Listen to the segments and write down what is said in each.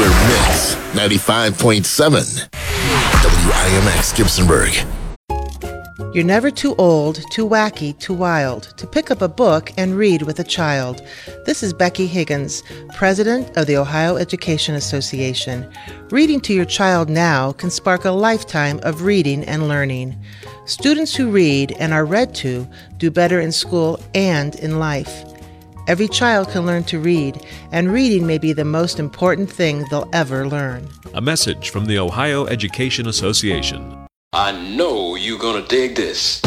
Popular Mix 95.7 WIMX Gibsonburg. You're never too old, too wacky, too wild to pick up a book and read with a child. This is Becky Higgins, President of the Ohio Education Association. Reading to your child now can spark a lifetime of reading and learning. Students who read and are read to do better in school and in life. Every child can learn to read, and reading may be the most important thing they'll ever learn. A message from the Ohio Education Association. I know you're gonna dig this.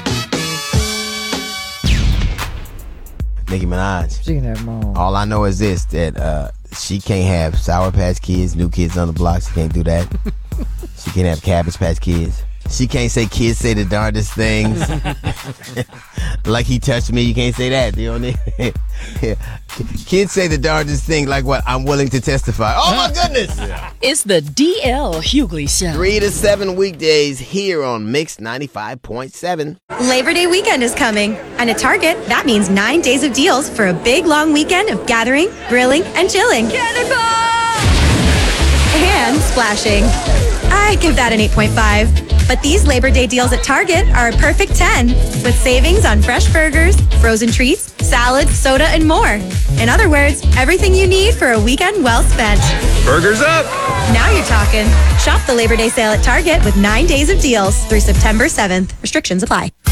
Nicki Minaj. She can have mom. All I know is this, that she can't have Sour Patch Kids, New Kids on the Block. She can't do that. She can't have Cabbage Patch Kids. She can't say kids say the darndest things. Like he touched me, you can't say that. You know what I mean? Kids say the darndest thing like what? I'm willing to testify. Oh my goodness! Yeah. It's the D.L. Hughley Show. 3 to 7 weekdays here on Mix 95.7. Labor Day weekend is coming. And at Target, that means 9 days of deals for a big long weekend of gathering, grilling, and chilling. Cannonball! And splashing. I give that an 8.5. But these Labor Day deals at Target are a perfect 10, with savings on fresh burgers, frozen treats, salad, soda, and more. In other words, everything you need for a weekend well spent. Burgers up! Now you're talking. Shop the Labor Day sale at Target with 9 days of deals through September 7th. Restrictions apply.